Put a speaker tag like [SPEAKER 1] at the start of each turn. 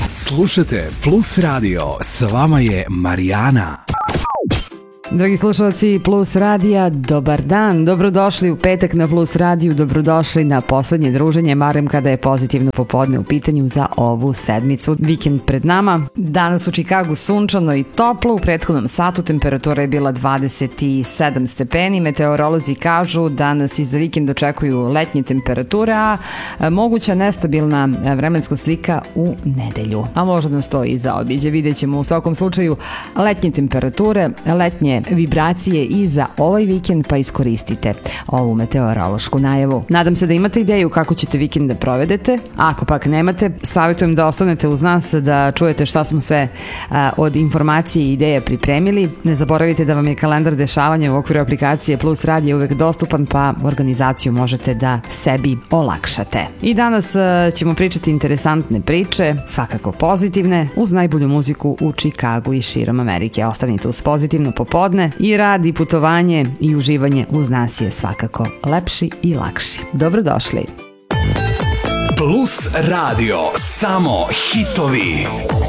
[SPEAKER 1] Slušajte Plus Radio, s vama je Marijana.
[SPEAKER 2] Dragi slušalci Plus Radija, dobar dan, dobrodošli u petak na Plus Radiju, dobrodošli na poslednje druženje, barem kada je pozitivno popodne u pitanju za ovu sedmicu. Vikend pred nama, danas u Čikagu sunčano i toplo, u prethodnom satu temperatura je bila 27 stepeni, meteorolozi kažu da nas i za vikend očekuju letnje temperature, a moguća nestabilna vremenska slika u nedelju. A možda nas to i zaobiđe, vidjet ćemo u svakom slučaju letnje temperature, letnje vibracije i za ovaj vikend, pa iskoristite ovu meteorološku najavu. Nadam se da imate ideju kako ćete vikend da provedete. Ako pak nemate, savjetujem da ostanete uz nas da čujete šta smo sve od informacije i ideje pripremili. Ne zaboravite da vam je kalendar dešavanja u okviru aplikacije Plus Radio uvek dostupan, pa organizaciju možete da sebi olakšate. I danas ćemo pričati interesantne priče, svakako pozitivne, uz najbolju muziku u Čikagu i širom Amerike. Ostanite uz Pozitivno popodne, i rad i putovanje i uživanje uz nas je svakako lepši i lakši. Dobrodošli.
[SPEAKER 1] Plus Radio, samo hitovi.